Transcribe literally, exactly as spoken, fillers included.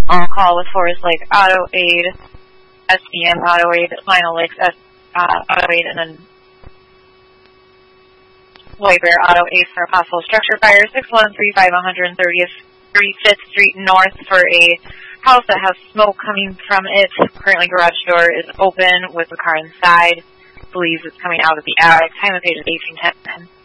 On call with Forest Lake Auto Aid, S B M Auto Aid, Final Lakes S, uh, Auto Aid, and then White Bear Auto Aid for a possible structure fire. six one three five one thirtieth, thirty-fifth Street North for a house that has smoke coming from it. Currently, garage door is open with the car inside. Believes it's coming out of the attic. Time of page is eighteen ten.